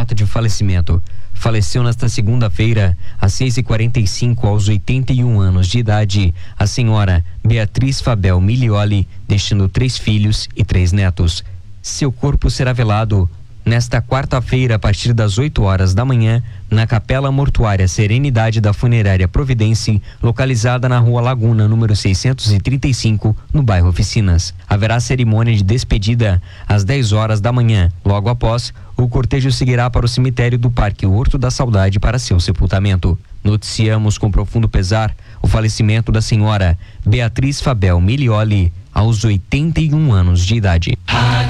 nota de falecimento. Faleceu nesta segunda-feira, às 6h45, aos 81 anos de idade, a senhora Beatriz Fabel Milioli, deixando 3 filhos e 3 netos. Seu corpo será velado nesta quarta-feira, a partir das 8 horas da manhã, na Capela Mortuária Serenidade da Funerária Providência, localizada na Rua Laguna, número 635, no bairro Oficinas. Haverá cerimônia de despedida às 10 horas da manhã. Logo após, o cortejo seguirá para o cemitério do Parque Horto da Saudade para seu sepultamento. Noticiamos com profundo pesar o falecimento da senhora Beatriz Fabel Milioli, aos 81 anos de idade.